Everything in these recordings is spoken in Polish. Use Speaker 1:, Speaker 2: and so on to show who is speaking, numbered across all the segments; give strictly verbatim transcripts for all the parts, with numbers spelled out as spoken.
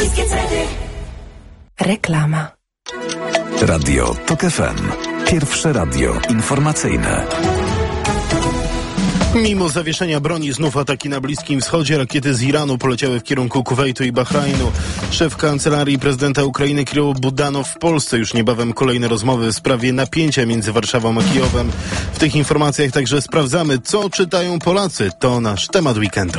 Speaker 1: niskie ceny.
Speaker 2: Reklama.
Speaker 3: Radio Tok F M. Pierwsze radio informacyjne.
Speaker 4: Mimo zawieszenia broni znów ataki na Bliskim Wschodzie. Rakiety z Iranu poleciały w kierunku Kuwejtu i Bahrajnu. Szef Kancelarii Prezydenta Ukrainy Kiryło Budanow w Polsce. Już niebawem kolejne rozmowy w sprawie napięcia między Warszawą a Kijowem. W tych informacjach także sprawdzamy, co czytają Polacy. To nasz temat weekendu.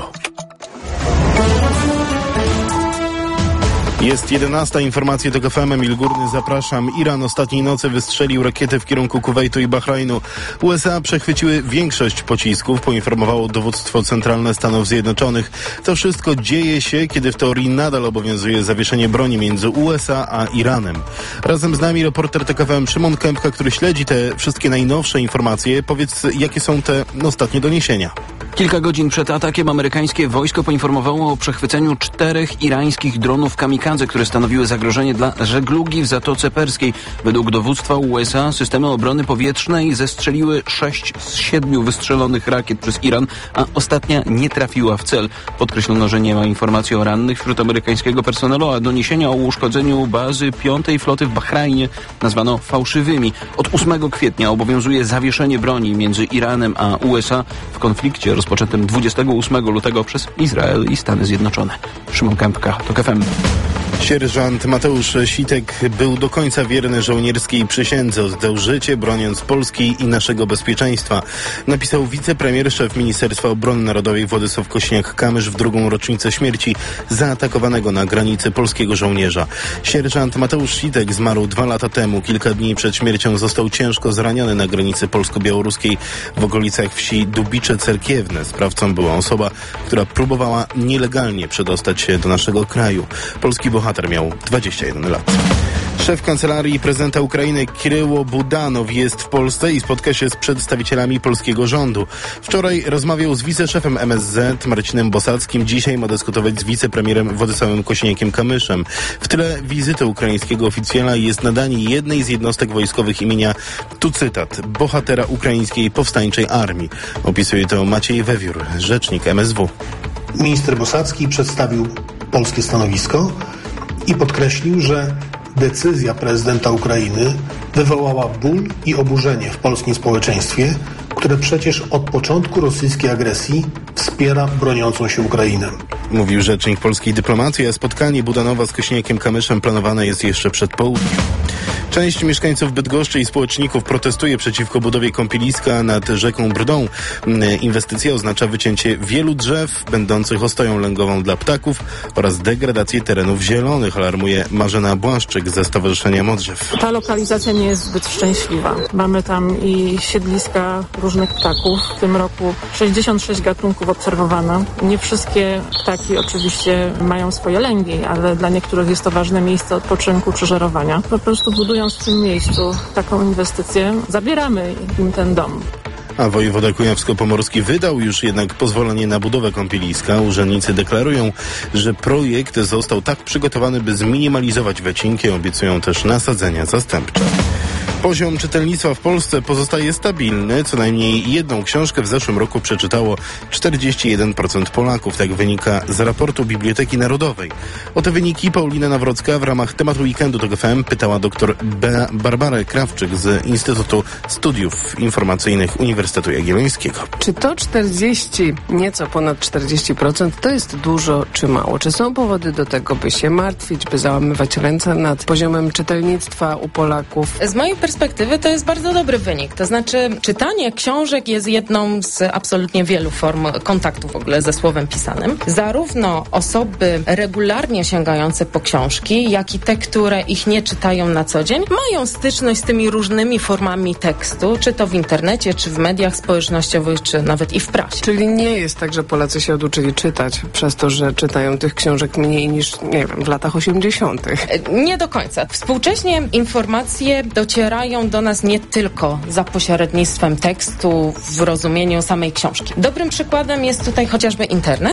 Speaker 4: Jest jedenasta, informacje Tok F M, Emil Górny, zapraszam. Iran ostatniej nocy wystrzelił rakiety w kierunku Kuwejtu i Bahrajnu. U S A przechwyciły większość pocisków, poinformowało dowództwo centralne Stanów Zjednoczonych. To wszystko dzieje się, kiedy w teorii nadal obowiązuje zawieszenie broni między U S A a Iranem. Razem z nami reporter Tok F M Szymon Kępka, który śledzi te wszystkie najnowsze informacje. Powiedz, jakie są te ostatnie doniesienia?
Speaker 5: Kilka godzin przed atakiem amerykańskie wojsko poinformowało o przechwyceniu czterech irańskich dronów kamikadze, które stanowiły zagrożenie dla żeglugi w Zatoce Perskiej. Według dowództwa U S A systemy obrony powietrznej zestrzeliły sześć z siedmiu wystrzelonych rakiet przez Iran, a ostatnia nie trafiła w cel. Podkreślono, że nie ma informacji o rannych wśród amerykańskiego personelu, a doniesienia o uszkodzeniu bazy piątej floty w Bahrajnie nazwano fałszywymi. Od ósmego kwietnia obowiązuje zawieszenie broni między Iranem a U S A w konflikcie rozpoczętym dwudziestego ósmego lutego przez Izrael i Stany Zjednoczone. Szymon Kępka, Tok F M.
Speaker 4: Sierżant Mateusz Sitek był do końca wierny żołnierskiej przysiędze. Oddał życie, broniąc Polski i naszego bezpieczeństwa. Napisał wicepremier, szef Ministerstwa Obrony Narodowej Władysław Kośniak-Kamysz w drugą rocznicę śmierci zaatakowanego na granicy polskiego żołnierza. Sierżant Mateusz Sitek zmarł dwa lata temu. Kilka dni przed śmiercią został ciężko zraniony na granicy polsko-białoruskiej w okolicach wsi Dubicze Cerkiewne. Sprawcą była osoba, która próbowała nielegalnie przedostać się do naszego kraju. Polski bohater miał dwadzieścia jeden lat. Szef Kancelarii Prezydenta Ukrainy Kiryło Budanow jest w Polsce i spotka się z przedstawicielami polskiego rządu. Wczoraj rozmawiał z wiceszefem M S Z Marcinem Bosackim. Dzisiaj ma dyskutować z wicepremierem Władysławem Kośniakiem-Kamyszem. W tle wizyty ukraińskiego oficjela jest nadanie jednej z jednostek wojskowych imienia, tu cytat, bohatera ukraińskiej powstańczej armii. Opisuje to Maciej Wewiór, rzecznik M S W.
Speaker 6: Minister Bosacki przedstawił polskie stanowisko i podkreślił, że decyzja prezydenta Ukrainy wywołała ból i oburzenie w polskim społeczeństwie, które przecież od początku rosyjskiej agresji wspiera broniącą się Ukrainę.
Speaker 4: Mówił rzecznik polskiej dyplomacji, a spotkanie Budanowa z Kośniakiem-Kamyszem planowane jest jeszcze przed południem. Część mieszkańców Bydgoszczy i społeczników protestuje przeciwko budowie kąpieliska nad rzeką Brdą. Inwestycja oznacza wycięcie wielu drzew, będących ostoją lęgową dla ptaków oraz degradację terenów zielonych, alarmuje Marzena Błaszczyk ze Stowarzyszenia Modrzew.
Speaker 7: Ta lokalizacja nie jest zbyt szczęśliwa. Mamy tam i siedliska różnych ptaków. W tym roku sześćdziesiąt sześć gatunków obserwowano. Nie wszystkie ptaki oczywiście mają swoje lęgi, ale dla niektórych jest to ważne miejsce odpoczynku czy żerowania. Po prostu budując w tym miejscu taką inwestycję, zabieramy im ten dom.
Speaker 4: A wojewoda kujawsko-pomorski wydał już jednak pozwolenie na budowę kąpieliska. Urzędnicy deklarują, że projekt został tak przygotowany, by zminimalizować wycinki. Obiecują też nasadzenia zastępcze. Poziom czytelnictwa w Polsce pozostaje stabilny. Co najmniej jedną książkę w zeszłym roku przeczytało czterdzieści jeden procent Polaków. Tak wynika z raportu Biblioteki Narodowej. O te wyniki Paulina Nawrocka w ramach tematu weekendu Tok F M pytała dr Be- Barbarę Krawczyk z Instytutu Studiów Informacyjnych Uniwersytetu Jagiellońskiego.
Speaker 2: Czy to czterdzieści, nieco ponad czterdzieści procent to jest dużo czy mało? Czy są powody do tego, by się martwić, by załamywać ręce nad poziomem czytelnictwa u Polaków?
Speaker 8: Z mojej perspektywy to jest bardzo dobry wynik. To znaczy czytanie książek jest jedną z absolutnie wielu form kontaktu w ogóle ze słowem pisanym. Zarówno osoby regularnie sięgające po książki, jak i te, które ich nie czytają na co dzień, mają styczność z tymi różnymi formami tekstu, czy to w internecie, czy w mediach społecznościowych, czy nawet i w prasie.
Speaker 2: Czyli nie jest tak, że Polacy się oduczyli czytać przez to, że czytają tych książek mniej niż, nie wiem, w latach osiemdziesiątych.
Speaker 8: Nie do końca. Współcześnie informacje docierają do nas nie tylko za pośrednictwem tekstu w rozumieniu samej książki. Dobrym przykładem jest tutaj chociażby internet.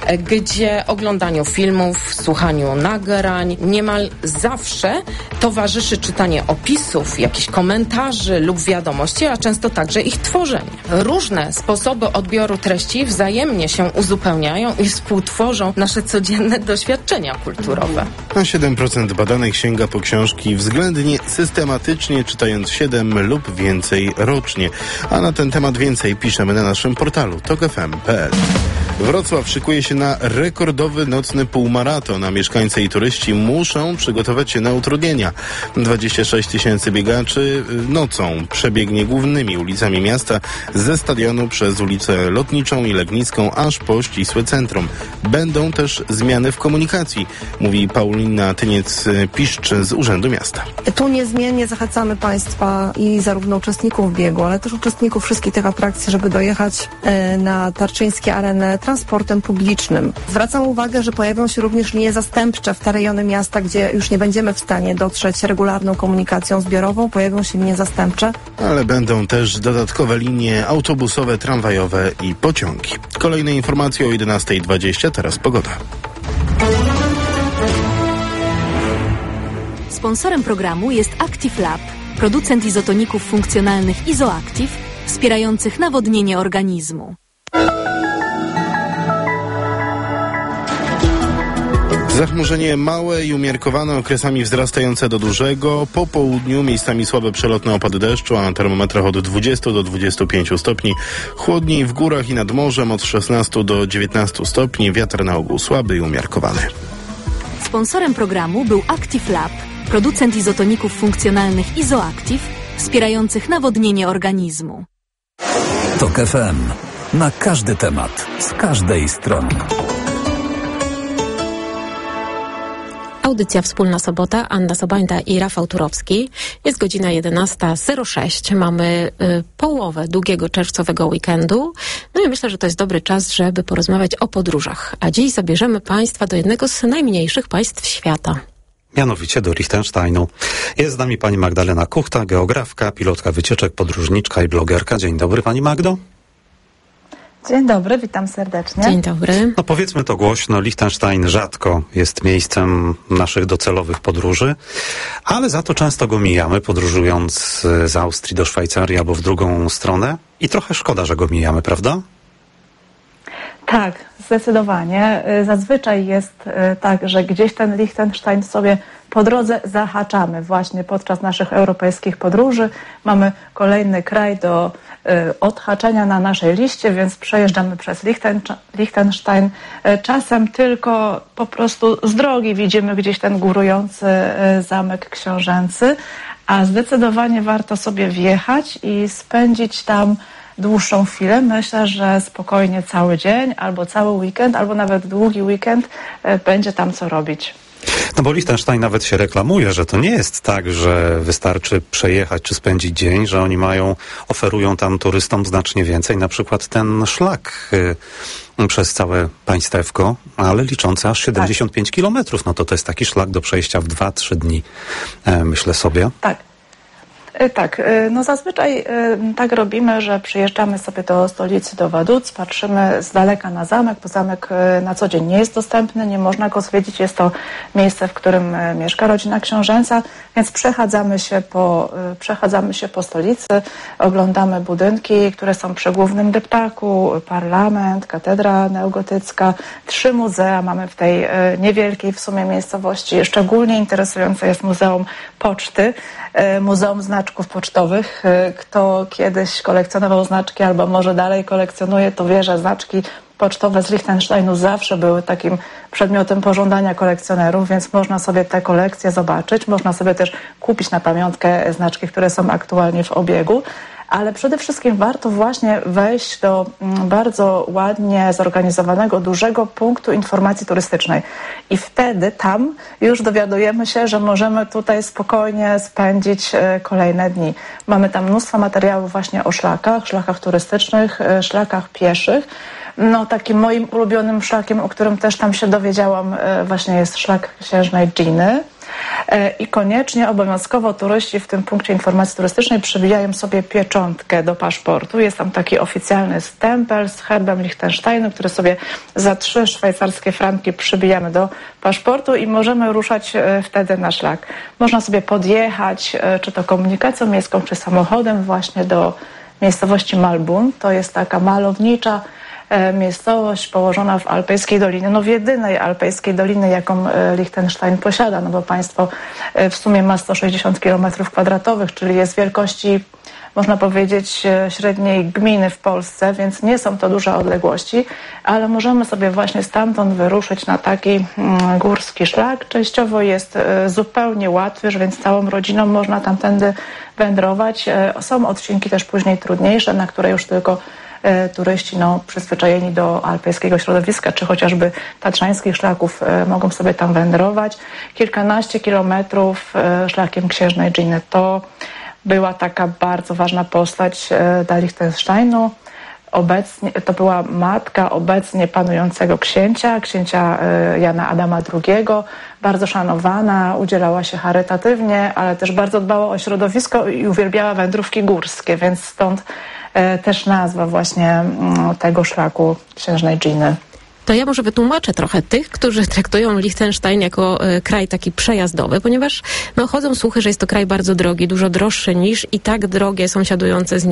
Speaker 8: gdzie oglądaniu filmów, słuchaniu nagrań niemal zawsze towarzyszy czytanie opisów, jakichś komentarzy lub wiadomości, a często także ich tworzenie. Różne sposoby odbioru treści wzajemnie się uzupełniają i współtworzą nasze codzienne doświadczenia kulturowe.
Speaker 4: A siedem procent badanych sięga po książki względnie systematycznie, czytając siedem lub więcej rocznie. A na ten temat więcej piszemy na naszym portalu tok f m kropka p l. Wrocław szykuje się na rekordowy nocny półmaraton, a mieszkańcy i turyści muszą przygotować się na utrudnienia. dwadzieścia sześć tysięcy biegaczy nocą przebiegnie głównymi ulicami miasta ze stadionu przez ulicę Lotniczą i Legnicką aż po ścisłe centrum. Będą też zmiany w komunikacji, mówi Paulina Tyniec-Piszcz z Urzędu Miasta.
Speaker 1: Tu niezmiennie zachęcamy Państwa i zarówno uczestników biegu, ale też uczestników wszystkich tych atrakcji, żeby dojechać na Tarczyńskie Arenę transportem publicznym. Zwracam uwagę, że pojawią się również linie zastępcze w te rejony miasta, gdzie już nie będziemy w stanie dotrzeć regularną komunikacją zbiorową. Pojawią się linie zastępcze.
Speaker 4: Ale będą też dodatkowe linie autobusowe, tramwajowe i pociągi. Kolejne informacje o jedenasta dwadzieścia, teraz pogoda.
Speaker 9: Sponsorem programu jest Active Lab, producent izotoników funkcjonalnych Izoactive, wspierających nawodnienie organizmu.
Speaker 4: Zachmurzenie małe i umiarkowane, okresami wzrastające do dużego. Po południu miejscami słabe przelotne opady deszczu, a na termometrach od dwudziestu do dwudziestu pięciu stopni. Chłodniej w górach i nad morzem od szesnastu do dziewiętnastu stopni. Wiatr na ogół słaby i umiarkowany.
Speaker 9: Sponsorem programu był Active Lab, producent izotoników funkcjonalnych Izoactive, wspierających nawodnienie organizmu.
Speaker 3: Tok F M. Na każdy temat, z każdej strony.
Speaker 10: Audycja Wspólna Sobota, Anna Sobańda i Rafał Turowski. Jest godzina jedenasta zero sześć. Mamy y, połowę długiego czerwcowego weekendu. No i myślę, że to jest dobry czas, żeby porozmawiać o podróżach. A dziś zabierzemy Państwa do jednego z najmniejszych państw świata.
Speaker 11: Mianowicie do Liechtensteinu. Jest z nami pani Magdalena Kuchta, geografka, pilotka wycieczek, podróżniczka i blogerka. Dzień dobry, pani Magdo.
Speaker 12: Dzień dobry, witam serdecznie.
Speaker 10: Dzień dobry.
Speaker 11: No powiedzmy to głośno, Liechtenstein rzadko jest miejscem naszych docelowych podróży, ale za to często go mijamy, podróżując z Austrii do Szwajcarii albo w drugą stronę. I trochę szkoda, że go mijamy, prawda?
Speaker 12: Tak, zdecydowanie. Zazwyczaj jest tak, że gdzieś ten Liechtenstein sobie po drodze zahaczamy właśnie podczas naszych europejskich podróży. Mamy kolejny kraj do y, odhaczenia na naszej liście, więc przejeżdżamy przez Lichten, Liechtenstein. Czasem tylko po prostu z drogi widzimy gdzieś ten górujący y, zamek książęcy, a zdecydowanie warto sobie wjechać i spędzić tam dłuższą chwilę. Myślę, że spokojnie cały dzień, albo cały weekend, albo nawet długi weekend y, będzie tam co robić.
Speaker 11: No bo Liechtenstein nawet się reklamuje, że to nie jest tak, że wystarczy przejechać czy spędzić dzień, że oni mają, oferują tam turystom znacznie więcej. Na przykład ten szlak y, przez całe państewko, ale liczący aż siedemdziesiąt pięć kilometrów. No to to jest taki szlak do przejścia w dwa trzy dni, e, myślę sobie.
Speaker 12: Tak. Tak, no zazwyczaj tak robimy, że przyjeżdżamy sobie do stolicy, do Vaduz, patrzymy z daleka na zamek, bo zamek na co dzień nie jest dostępny, nie można go zwiedzić, jest to miejsce, w którym mieszka rodzina książęca, więc przechadzamy się po, przechadzamy się po stolicy, oglądamy budynki, które są przy głównym deptaku, parlament, katedra neogotycka, trzy muzea mamy w tej niewielkiej w sumie miejscowości. Szczególnie interesujące jest Muzeum Poczty, Muzeum Znaczków Pocztowych. Kto kiedyś kolekcjonował znaczki albo może dalej kolekcjonuje, to wie, że znaczki pocztowe z Liechtensteinu zawsze były takim przedmiotem pożądania kolekcjonerów, więc można sobie te kolekcje zobaczyć. Można sobie też kupić na pamiątkę znaczki, które są aktualnie w obiegu. Ale przede wszystkim warto właśnie wejść do bardzo ładnie zorganizowanego, dużego punktu informacji turystycznej. I wtedy tam już dowiadujemy się, że możemy tutaj spokojnie spędzić kolejne dni. Mamy tam mnóstwo materiałów właśnie o szlakach, szlakach turystycznych, szlakach pieszych. No takim moim ulubionym szlakiem, o którym też tam się dowiedziałam, właśnie jest szlak Księżnej Giny. I koniecznie, obowiązkowo turyści w tym punkcie informacji turystycznej przybijają sobie pieczątkę do paszportu. Jest tam taki oficjalny stempel z herbem Liechtensteinu, który sobie za trzy szwajcarskie franki przybijamy do paszportu i możemy ruszać wtedy na szlak. Można sobie podjechać, czy to komunikacją miejską, czy samochodem właśnie do miejscowości Malbun. To jest taka malownicza miejscowość położona w Alpejskiej Dolinie, no w jedynej Alpejskiej Dolinie, jaką Liechtenstein posiada, no bo państwo w sumie ma sto sześćdziesiąt kilometrów kwadratowych, czyli jest wielkości, można powiedzieć, średniej gminy w Polsce, więc nie są to duże odległości, ale możemy sobie właśnie stamtąd wyruszyć na taki mm, górski szlak. Częściowo jest y, zupełnie łatwy, więc całą rodziną można tamtędy wędrować. Y, są odcinki też później trudniejsze, na które już tylko y, turyści no, przyzwyczajeni do alpejskiego środowiska, czy chociażby tatrzańskich szlaków y, mogą sobie tam wędrować. Kilkanaście kilometrów y, szlakiem Księżnej Giny. To była taka bardzo ważna postać dla Liechtensteinu. Obecnie, to była matka obecnie panującego księcia, księcia Jana Adama drugiego, bardzo szanowana, udzielała się charytatywnie, ale też bardzo dbała o środowisko i uwielbiała wędrówki górskie, więc stąd też nazwa właśnie tego szlaku Księżnej Giny.
Speaker 10: To ja może wytłumaczę trochę tych, którzy traktują Liechtenstein jako y, kraj taki przejazdowy, ponieważ no, chodzą słuchy, że jest to kraj bardzo drogi, dużo droższy niż i tak drogie sąsiadujące z nim